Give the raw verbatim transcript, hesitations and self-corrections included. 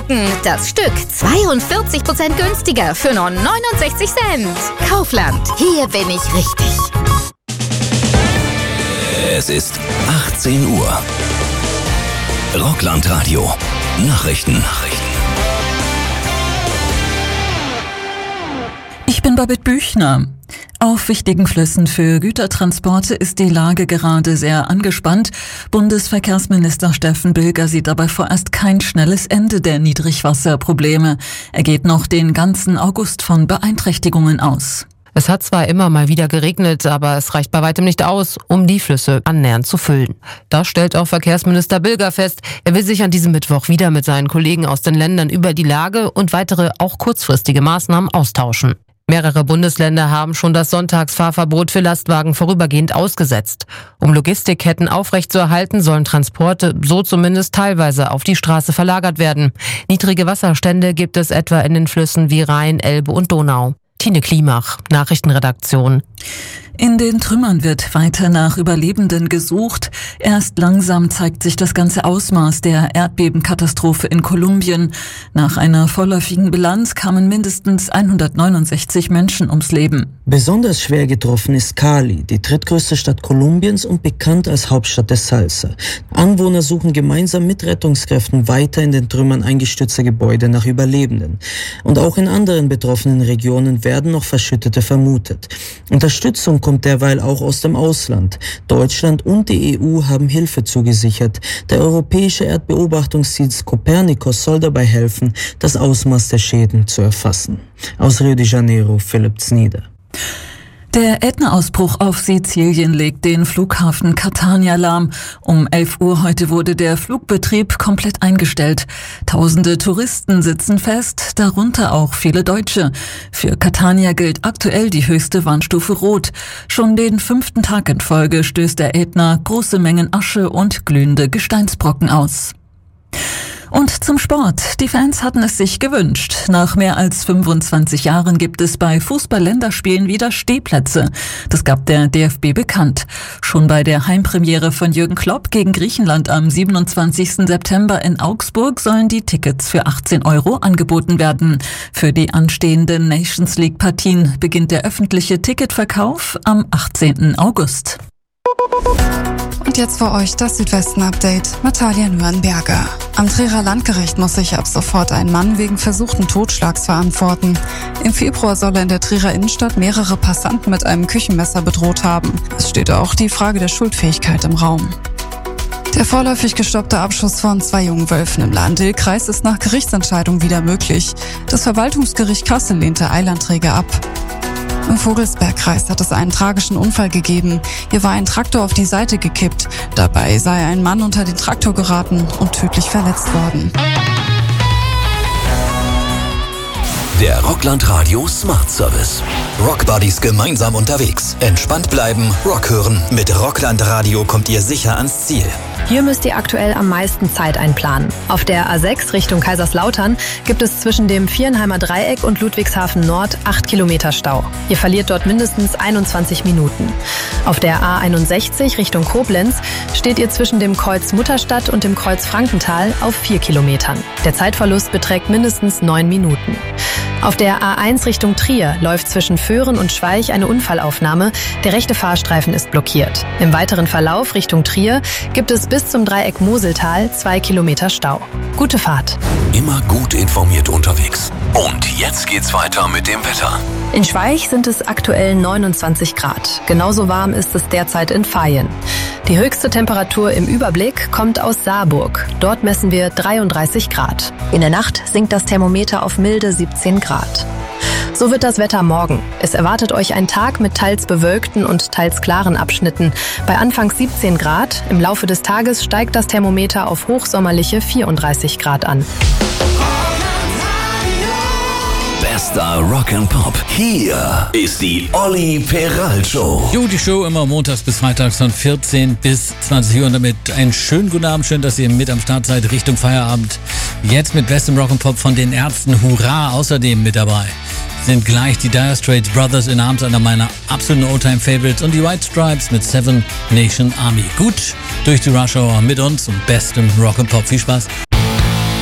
Gurken, das Stück zweiundvierzig Prozent günstiger für nur neunundsechzig Cent. Kaufland, hier bin ich richtig. Es ist achtzehn Uhr. Rockland-Radio. Nachrichten. Nachrichten. Ich bin Babette Büchner. Auf wichtigen Flüssen für Gütertransporte ist die Lage gerade sehr angespannt. Bundesverkehrsminister Steffen Bilger sieht dabei vorerst kein schnelles Ende der Niedrigwasserprobleme. Er geht noch den ganzen August von Beeinträchtigungen aus. Es hat zwar immer mal wieder geregnet, aber es reicht bei weitem nicht aus, um die Flüsse annähernd zu füllen. Das stellt auch Verkehrsminister Bilger fest. Er will sich an diesem Mittwoch wieder mit seinen Kollegen aus den Ländern über die Lage und weitere, auch kurzfristige Maßnahmen austauschen. Mehrere Bundesländer haben schon das Sonntagsfahrverbot für Lastwagen vorübergehend ausgesetzt. Um Logistikketten aufrechtzuerhalten, sollen Transporte so zumindest teilweise auf die Straße verlagert werden. Niedrige Wasserstände gibt es etwa in den Flüssen wie Rhein, Elbe und Donau. Tine Klimach, Nachrichtenredaktion. In den Trümmern wird weiter nach Überlebenden gesucht. Erst langsam zeigt sich das ganze Ausmaß der Erdbebenkatastrophe in Kolumbien. Nach einer vorläufigen Bilanz kamen mindestens hundertneunundsechzig Menschen ums Leben. Besonders schwer getroffen ist Cali, die drittgrößte Stadt Kolumbiens und bekannt als Hauptstadt der Salsa. Anwohner suchen gemeinsam mit Rettungskräften weiter in den Trümmern eingestürzter Gebäude nach Überlebenden. Und auch in anderen betroffenen Regionen werden noch Verschüttete vermutet. Unterstützung kommt derweil auch aus dem Ausland. Deutschland und die E U haben Hilfe zugesichert. Der europäische Erdbeobachtungsdienst Copernicus soll dabei helfen, das Ausmaß der Schäden zu erfassen. Aus Rio de Janeiro, Philipp Znieder. Der Ätna-Ausbruch auf Sizilien legt den Flughafen Catania lahm. Um elf Uhr heute wurde der Flugbetrieb komplett eingestellt. Tausende Touristen sitzen fest, darunter auch viele Deutsche. Für Catania gilt aktuell die höchste Warnstufe Rot. Schon den fünften Tag in Folge stößt der Ätna große Mengen Asche und glühende Gesteinsbrocken aus. Und zum Sport. Die Fans hatten es sich gewünscht. Nach mehr als fünfundzwanzig Jahren gibt es bei Fußball-Länderspielen wieder Stehplätze. Das gab der D F B bekannt. Schon bei der Heimpremiere von Jürgen Klopp gegen Griechenland am siebenundzwanzigsten September in Augsburg sollen die Tickets für achtzehn Euro angeboten werden. Für die anstehenden Nations League-Partien beginnt der öffentliche Ticketverkauf am achtzehnten August. Und jetzt für euch das Südwesten-Update mit Talia Nürnberger. Am Trierer Landgericht muss sich ab sofort ein Mann wegen versuchten Totschlags verantworten. Im Februar soll er in der Trierer Innenstadt mehrere Passanten mit einem Küchenmesser bedroht haben. Es steht auch die Frage der Schuldfähigkeit im Raum. Der vorläufig gestoppte Abschuss von zwei jungen Wölfen im Lahn-Dill-Kreis ist nach Gerichtsentscheidung wieder möglich. Das Verwaltungsgericht Kassel lehnte Eilanträge ab. Im Vogelsbergkreis hat es einen tragischen Unfall gegeben. Hier war ein Traktor auf die Seite gekippt. Dabei sei ein Mann unter den Traktor geraten und tödlich verletzt worden. Der Rockland Radio Smart Service. Rockbuddies gemeinsam unterwegs. Entspannt bleiben, Rock hören. Mit Rockland Radio kommt ihr sicher ans Ziel. Hier müsst ihr aktuell am meisten Zeit einplanen. Auf der A sechs Richtung Kaiserslautern gibt es zwischen dem Vierenheimer Dreieck und Ludwigshafen Nord acht Kilometer Stau. Ihr verliert dort mindestens einundzwanzig Minuten. Auf der A einundsechzig Richtung Koblenz steht ihr zwischen dem Kreuz Mutterstadt und dem Kreuz Frankenthal auf vier Kilometern. Der Zeitverlust beträgt mindestens neun Minuten. Auf der A eins Richtung Trier läuft zwischen Föhren und Schweich eine Unfallaufnahme. Der rechte Fahrstreifen ist blockiert. Im weiteren Verlauf Richtung Trier gibt es bis zum Dreieck Moseltal zwei Kilometer Stau. Gute Fahrt. Immer gut informiert unterwegs. Und jetzt geht's weiter mit dem Wetter. In Schweich sind es aktuell neunundzwanzig Grad. Genauso warm ist es derzeit in Vaihingen. Die höchste Temperatur im Überblick kommt aus Saarburg. Dort messen wir dreiunddreißig Grad. In der Nacht sinkt das Thermometer auf milde siebzehn Grad. So wird das Wetter morgen. Es erwartet euch ein Tag mit teils bewölkten und teils klaren Abschnitten. Bei anfangs siebzehn Grad, im Laufe des Tages steigt das Thermometer auf hochsommerliche vierunddreißig Grad an. Bester Rock'n'Pop. Hier ist die Olli Peral Show. Jo, die Show immer montags bis freitags von vierzehn bis zwanzig Uhr. Und damit einen schönen guten Abend. Schön, dass ihr mit am Start seid Richtung Feierabend. Jetzt mit bestem Rock'n'Pop von den Ärzten. Hurra! Außerdem mit dabei sind gleich die Dire Straits Brothers in Arms, einer meiner absoluten Oldtime-Favorites, und die White Stripes mit Seven Nation Army. Gut durch die Rush Hour mit uns und bestem Rock'n'Pop. Viel Spaß.